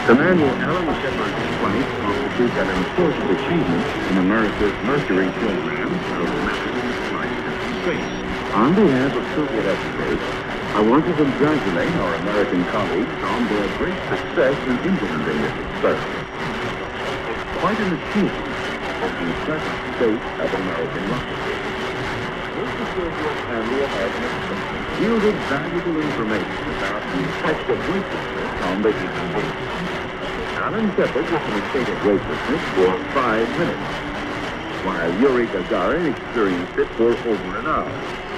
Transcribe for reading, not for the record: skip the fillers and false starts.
Commander Alan Shepard's flight constitutes an important achievement in America's Mercury program of massive flight into space. On behalf of Soviet experts, I want to congratulate our American colleagues on their great success in implementing this experiment. It's quite an achievement of the present state of American rocketry. Both the Soviet and the American experiment yielded valuable information about the effect of weightlessness on the human being. Alan Shepard was in a state of weightlessness for 5 minutes, while Yuri Gagarin experienced it for over an hour.